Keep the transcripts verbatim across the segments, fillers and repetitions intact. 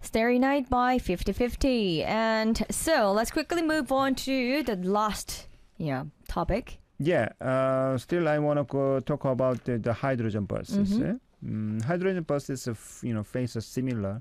Starry Night by fifty fifty. And so let's quickly move on to the last, you know, topic. Yeah, uh, still I want to go talk about the, the hydrogen buses. Mm-hmm. eh? Mm, hydrogen buses, uh, f- you know, face a similar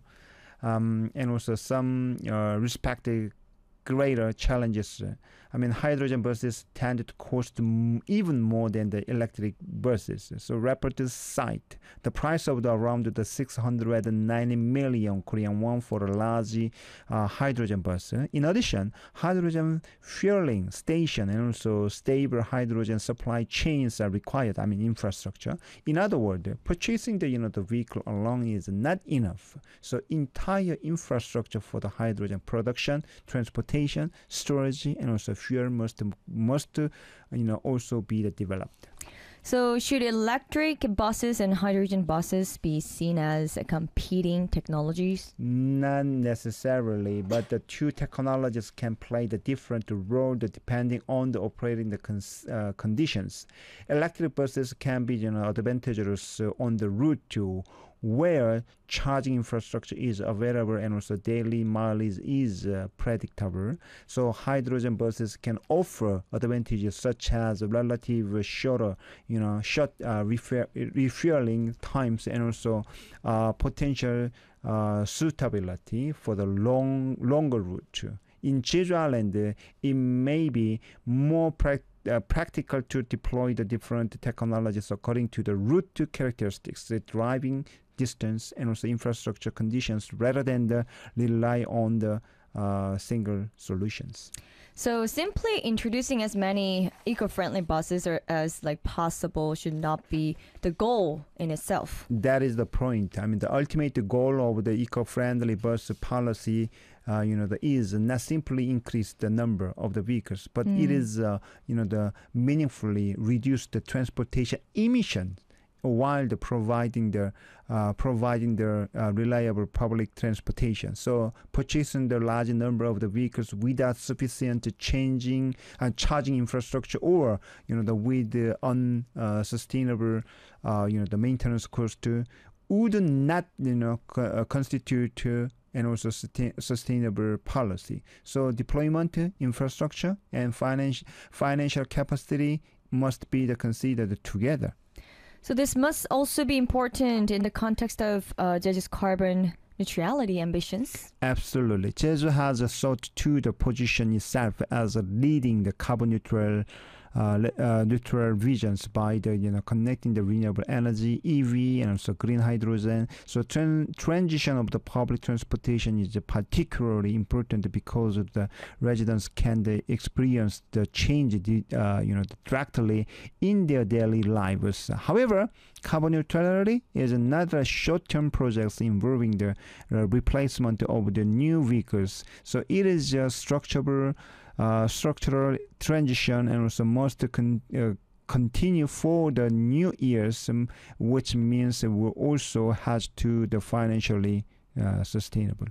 um, and also some uh, respective greater challenges. Uh, I mean, hydrogen buses tend to cost m- even more than the electric buses. So, reports cite the price of the around the six hundred ninety million Korean won for a large uh, hydrogen bus. Uh, In addition, hydrogen fueling station and also stable hydrogen supply chains are required. I mean, infrastructure. In other words, purchasing the you know the vehicle alone is not enough. So, entire infrastructure for the hydrogen production, transportation, storage, and also fuel must must uh, you know also be developed. So should electric buses and hydrogen buses be seen as competing technologies? Not necessarily, but the two technologies can play the different role depending on the operating the cons- uh, conditions. Electric buses can be you know advantageous uh, on the route to where charging infrastructure is available and also daily mileage is uh, predictable. So hydrogen buses can offer advantages such as relative shorter, you know, short uh, refuel- refueling times and also uh, potential uh, suitability for the long longer route. In Jeju Island, uh, it may be more practical. Uh, practical to deploy the different technologies according to the route characteristics, the driving distance, and also infrastructure conditions, rather than the rely on the uh, single solutions. So simply introducing as many eco-friendly buses or as like possible should not be the goal in itself. That is the point. I mean, the ultimate goal of the eco-friendly bus policy, uh, you know, the, is not simply increase the number of the vehicles, but it is, uh, you know, the meaningfully reduce the transportation emissions while the providing the uh, providing the uh, reliable public transportation. So purchasing the large number of the vehicles without sufficient changing and charging infrastructure, or you know the with the unsustainable uh, you know the maintenance cost uh, would not you know co- uh, constitute uh, and also sustain- sustainable policy. So deployment, uh, infrastructure, and financial financial capacity must be the considered together. So this must also be important in the context of uh, Jeju's carbon neutrality ambitions. Absolutely. Jeju has uh, sought to the position itself as a leading the carbon neutral uh, le- uh, neutral visions by the you know connecting the renewable energy, E V, and also green hydrogen. So tran- transition of the public transportation is particularly important because of the residents can they experience the change uh, you know directly in their daily lives. However, carbon neutrality is not a short-term project involving the uh, replacement of the new vehicles. So it is a structural, uh, structural transition and also must con- uh, continue for the new years, um, which means it will also has to the financially uh, sustainable.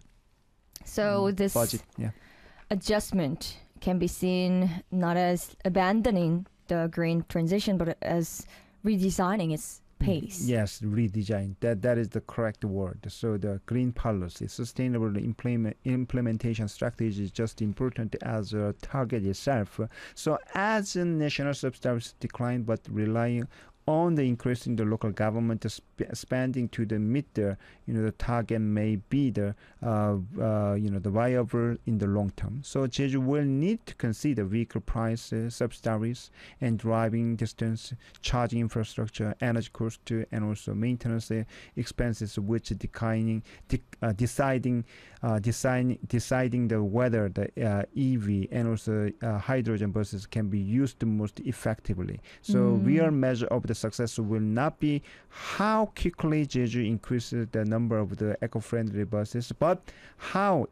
So Mm, this budget, yeah. adjustment can be seen not as abandoning the green transition, but as redesigning its pace. Yes, redesign. That that is the correct word. So the green policy, sustainable implement, implementation strategy is just important as a target itself. So as a national subsidies decline, but relying on the increasing the local government sp- spending to the meet the you know the target may be the uh, uh, you know the viable in the long term. So Jeju will need to consider vehicle price, uh, subsidies, and driving distance, charging infrastructure, energy cost, uh, and also maintenance uh, expenses, which declining de- uh, deciding uh, design, deciding the whether the uh, E V and also uh, hydrogen buses can be used most effectively. So Mm. real measure of the success will not be how quickly Jeju increases the number of the eco-friendly buses, but how